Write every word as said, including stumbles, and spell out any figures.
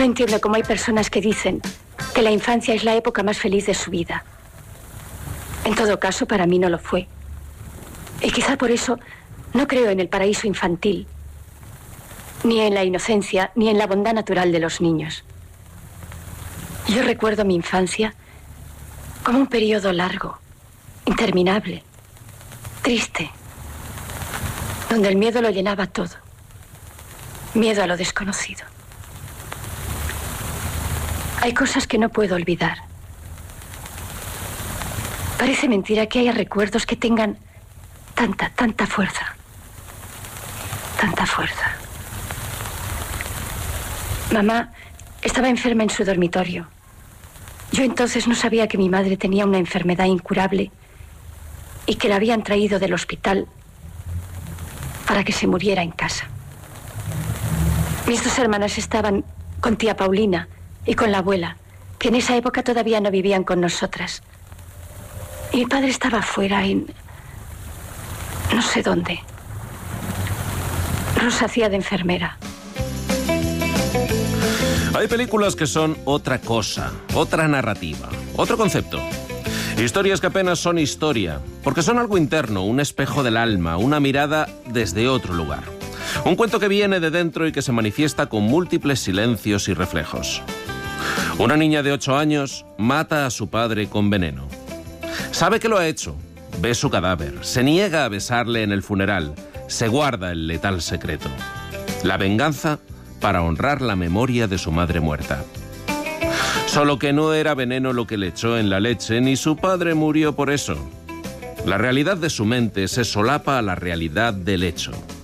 No entiendo cómo hay personas que dicen que la infancia es la época más feliz de su vida. En todo caso, para mí no lo fue. Y quizá por eso no creo en el paraíso infantil, ni en la inocencia, ni en la bondad natural de los niños. Yo recuerdo mi infancia como un periodo largo, interminable, triste, donde el miedo lo llenaba todo. Miedo a lo desconocido. Hay cosas que no puedo olvidar. Parece mentira que haya recuerdos que tengan tanta, tanta fuerza. Tanta fuerza. Mamá estaba enferma en su dormitorio. Yo entonces no sabía que mi madre tenía una enfermedad incurable y que la habían traído del hospital para que se muriera en casa. Mis dos hermanas estaban con tía Paulina y con la abuela, que en esa época todavía no vivían con nosotras. Y mi padre estaba afuera en... no sé dónde. Rosa hacía de enfermera. Hay películas que son otra cosa, otra narrativa, otro concepto. Historias que apenas son historia, porque son algo interno, un espejo del alma, una mirada desde otro lugar. Un cuento que viene de dentro y que se manifiesta con múltiples silencios y reflejos. Una niña de ocho años mata a su padre con veneno. Sabe que lo ha hecho, ve su cadáver, se niega a besarle en el funeral, se guarda el letal secreto. La venganza para honrar la memoria de su madre muerta. Solo que no era veneno lo que le echó en la leche, ni su padre murió por eso. La realidad de su mente se solapa a la realidad del hecho.